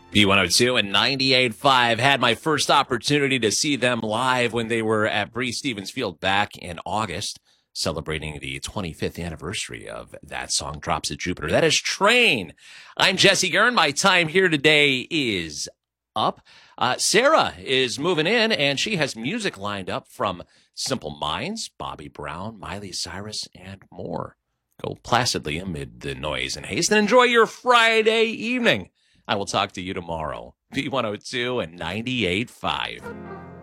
B102 and 98.5 had my first opportunity to see them live when they were at Breese Stevens Field back in August, celebrating the 25th anniversary of that song, Drops at Jupiter. That is Train. I'm Jesse Guerin. My time here today is up. Sarah is moving in, and she has music lined up from Simple Minds, Bobby Brown, Miley Cyrus, and more. Go placidly amid the noise and haste and enjoy your Friday evening. I will talk to you tomorrow. B102 and 98.5.